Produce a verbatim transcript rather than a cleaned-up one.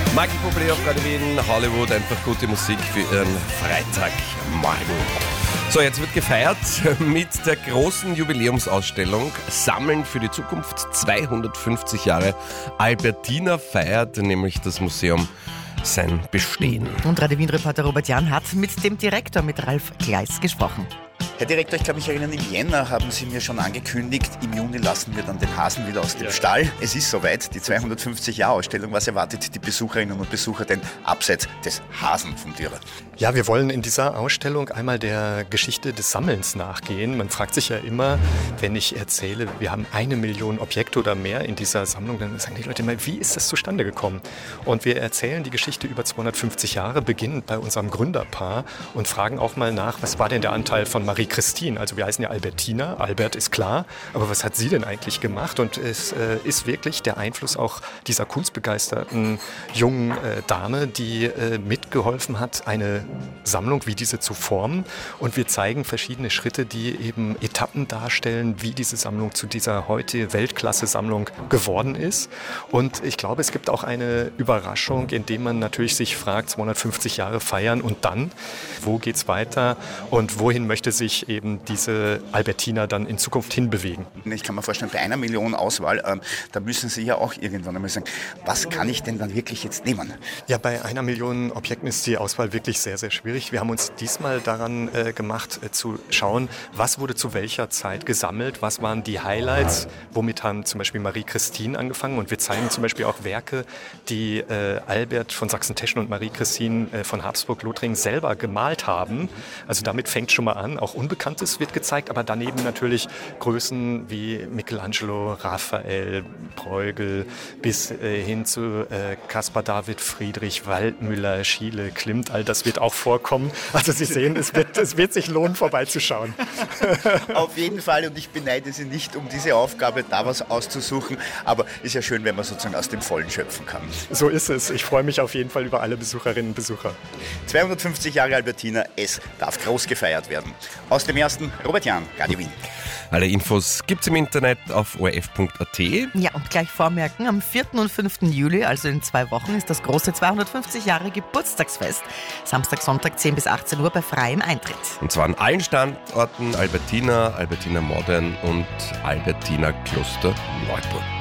Michael Bublé auf Radio Wien, Hollywood, einfach gute Musik für Ihren Freitagmorgen. So, jetzt wird gefeiert mit der großen Jubiläumsausstellung Sammeln für die Zukunft. zweihundertfünfzig Jahre Albertina feiert nämlich das Museum sein Bestehen. Und Radio Wien-Reporter Robert Jan hat mit dem Direktor, mit Ralf Gleis, gesprochen. Herr Direktor, ich kann mich erinnern, im Jänner haben Sie mir schon angekündigt, im Juni lassen wir dann den Hasen wieder aus dem ja. Stall. Es ist soweit, die zweihundertfünfzig-Jahr-Ausstellung. Was erwartet die Besucherinnen und Besucher denn abseits des Hasen vom Dürer? Ja, wir wollen in dieser Ausstellung einmal der Geschichte des Sammelns nachgehen. Man fragt sich ja immer, wenn ich erzähle, wir haben eine Million Objekte oder mehr in dieser Sammlung, dann sagen die Leute immer, wie ist das zustande gekommen? Und wir erzählen die Geschichte über zweihundertfünfzig Jahre, beginnend bei unserem Gründerpaar und fragen auch mal nach, was war denn der Anteil von Marie Christine? Also wir heißen ja Albertina, Albert ist klar, aber was hat sie denn eigentlich gemacht? Und es äh, ist wirklich der Einfluss auch dieser kunstbegeisterten jungen äh, Dame, die äh, mitgeholfen hat, eine Sammlung wie diese zu formen. Und wir zeigen verschiedene Schritte, die eben Etappen darstellen, wie diese Sammlung zu dieser heute Weltklasse-Sammlung geworden ist. Und ich glaube, es gibt auch eine Überraschung, indem man natürlich sich fragt, zweihundertfünfzig Jahre feiern und dann, wo geht's weiter und wohin möchte sich eben diese Albertina dann in Zukunft hinbewegen? Ich kann mir vorstellen, bei einer Million Auswahl, ähm, da müssen Sie ja auch irgendwann einmal sagen, was kann ich denn dann wirklich jetzt nehmen? Ja, bei einer Million Objekten ist die Auswahl wirklich sehr, sehr schwierig. Wir haben uns diesmal daran äh, gemacht, äh, zu schauen, was wurde zu welcher Zeit gesammelt, was waren die Highlights, womit haben zum Beispiel Marie Christine angefangen und wir zeigen zum Beispiel auch Werke, die äh, Albert von Sachsen-Teschen und Marie Christine äh, von Habsburg-Lothringen selber gemalt haben. Also damit fängt schon mal an, auch Unbekanntes wird gezeigt, aber daneben natürlich Größen wie Michelangelo, Raphael, Bruegel bis äh, hin zu äh, Caspar David Friedrich, Waldmüller, Schiele, Klimt, all das wird auch vorkommen. Also Sie sehen, es wird, es wird sich lohnen, vorbeizuschauen. Auf jeden Fall, und ich beneide Sie nicht um diese Aufgabe, da was auszusuchen, aber ist ja schön, wenn man sozusagen aus dem Vollen schöpfen kann. So ist es. Ich freue mich auf jeden Fall über alle Besucherinnen und Besucher. zweihundertfünfzig Jahre Albertina, es darf groß gefeiert werden. Aus dem ersten Robert Jan, Radio Wien. Alle Infos gibt's im Internet auf o r f punkt a t. Ja, und gleich vormerken, am vierten und fünften Juli, also in zwei Wochen, ist das große zweihundertfünfzig Jahre Geburtstagsfest. Samstag, Sonntag, zehn bis achtzehn Uhr bei freiem Eintritt. Und zwar an allen Standorten Albertina, Albertina Modern und Albertina Kloster Neuburg.